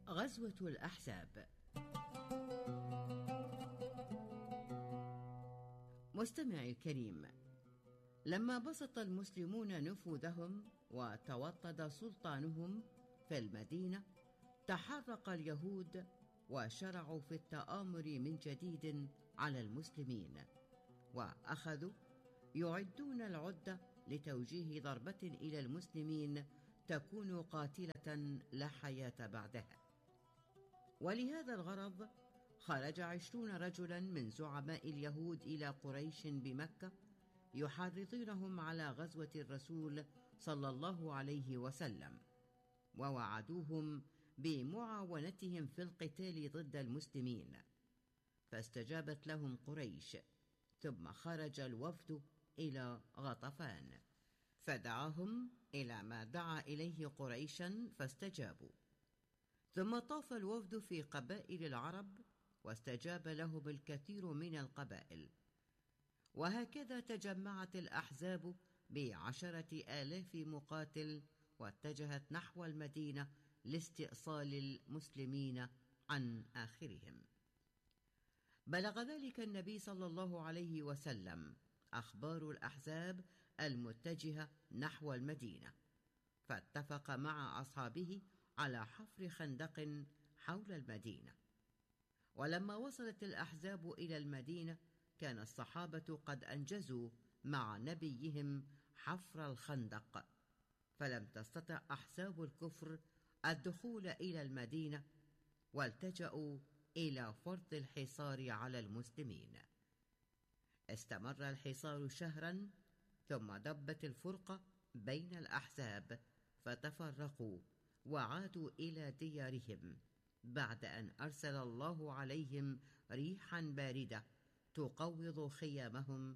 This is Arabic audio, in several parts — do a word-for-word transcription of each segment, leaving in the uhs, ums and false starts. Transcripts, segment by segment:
غزوة الأحزاب. مستمعي الكريم، لما بسط المسلمون نفوذهم وتوطد سلطانهم في المدينة، تحرق اليهود وشرعوا في التآمر من جديد على المسلمين، وأخذوا يعدون العدة لتوجيه ضربة إلى المسلمين تكون قاتلة لا حياة بعدها. ولهذا الغرض خرج عشرون رجلا من زعماء اليهود إلى قريش بمكة يحرضونهم على غزوة الرسول صلى الله عليه وسلم، ووعدوهم بمعاونتهم في القتال ضد المسلمين، فاستجابت لهم قريش. ثم خرج الوفد إلى غطفان فدعاهم إلى ما دعا إليه قريشا فاستجابوا. ثم طاف الوفد في قبائل العرب واستجاب لهم الكثير من القبائل، وهكذا تجمعت الأحزاب بعشرة آلاف مقاتل واتجهت نحو المدينة لاستئصال المسلمين عن آخرهم. بلغ ذلك النبي صلى الله عليه وسلم أخبار الأحزاب المتجهة نحو المدينة، فاتفق مع أصحابه على حفر خندق حول المدينة. ولما وصلت الأحزاب إلى المدينة كان الصحابة قد أنجزوا مع نبيهم حفر الخندق، فلم تستطع أحزاب الكفر الدخول إلى المدينة، والتجأوا إلى فرض الحصار على المسلمين. استمر الحصار شهرا، ثم دبت الفرقة بين الأحزاب فتفرقوا وعادوا إلى ديارهم، بعد أن أرسل الله عليهم ريحا باردة تقوض خيامهم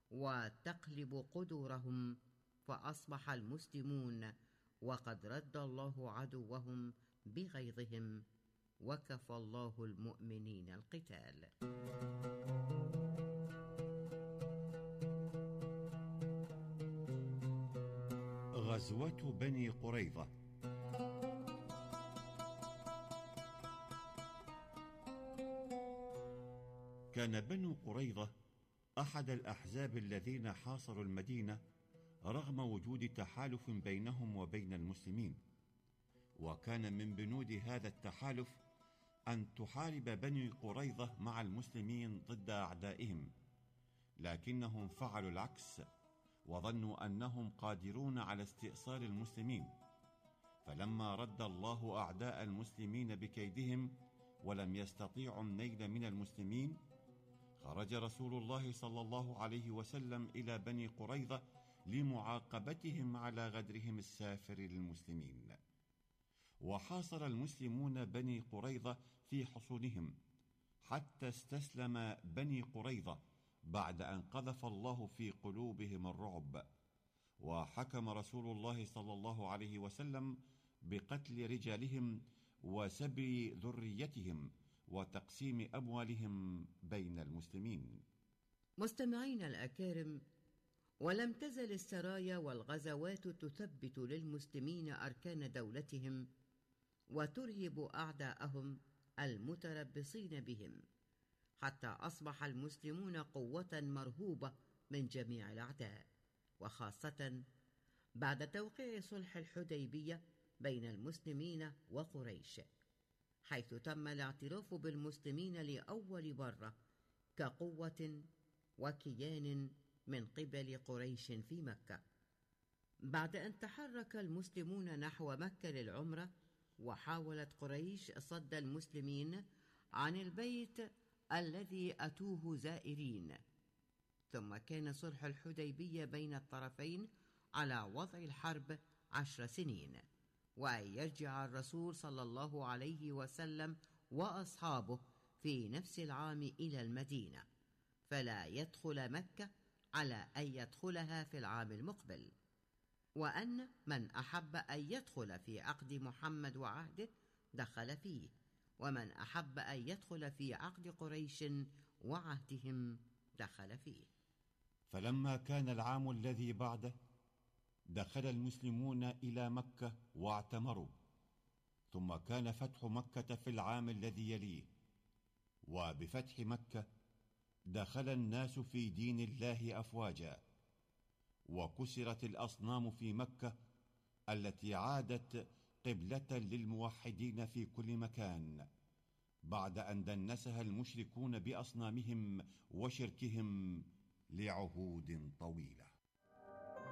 وتقلب قدورهم، فأصبح المسلمون وقد رد الله عدوهم بغيظهم، وكفى الله المؤمنين القتال. غزوة بني قريظة. كان بنو قريظة أحد الأحزاب الذين حاصروا المدينة رغم وجود تحالف بينهم وبين المسلمين، وكان من بنود هذا التحالف أن تحارب بني قريظة مع المسلمين ضد أعدائهم، لكنهم فعلوا العكس وظنوا أنهم قادرون على استئصال المسلمين. فلما رد الله أعداء المسلمين بكيدهم ولم يستطيعوا النيل من المسلمين، خرج رسول الله صلى الله عليه وسلم إلى بني قريظة لمعاقبتهم على غدرهم السافر للمسلمين. وحاصر المسلمون بني قريظة في حصونهم حتى استسلم بني قريظة بعد أن قذف الله في قلوبهم الرعب. وحكم رسول الله صلى الله عليه وسلم بقتل رجالهم وسبي ذريتهم وتقسيم أموالهم بين المسلمين. مستمعين الأكارم، ولم تزل السرايا والغزوات تثبت للمسلمين أركان دولتهم وترهب أعداءهم المتربصين بهم، حتى أصبح المسلمون قوة مرهوبة من جميع الأعداء، وخاصة بعد توقيع صلح الحديبية بين المسلمين وقريش، حيث تم الاعتراف بالمسلمين لأول مرة كقوة وكيان من قبل قريش في مكة. بعد أن تحرك المسلمون نحو مكة للعمرة، وحاولت قريش صد المسلمين عن البيت الذي أتوه زائرين، ثم كان صلح الحديبية بين الطرفين على وضع الحرب عشر سنين، وأن يرجع الرسول صلى الله عليه وسلم وأصحابه في نفس العام إلى المدينة، فلا يدخل مكة على أن يدخلها في العام المقبل، وأن من أحب أن يدخل في عقد محمد وعهده دخل فيه، ومن أحب أن يدخل في عقد قريش وعهدهم دخل فيه. فلما كان العام الذي بعده دخل المسلمون إلى مكة واعتمروا، ثم كان فتح مكة في العام الذي يليه، وبفتح مكة دخل الناس في دين الله أفواجا، وكسرت الأصنام في مكة التي عادت قبلة للموحدين في كل مكان، بعد أن دنسها المشركون بأصنامهم وشركهم لعهود طويلة.